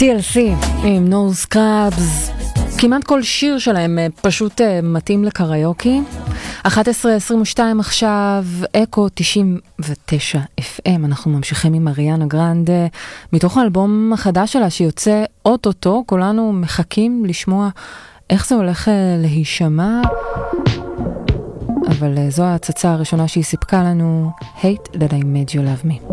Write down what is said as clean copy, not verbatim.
TLC עם No Scrubs. כמעט כל שיר שלהם פשוט מתאים לקריוקי. 11:22 עכשיו, אקו 99 FM. אנחנו ממשיכים עם אריאנה גרנדה מתוך האלבום החדש שלה שיוצא אוטוטו. כולנו מחכים לשמוע איך זה הולך להישמע, אבל זו ההצצה הראשונה שהיא סיפקה לנו. Hate that I made you love me.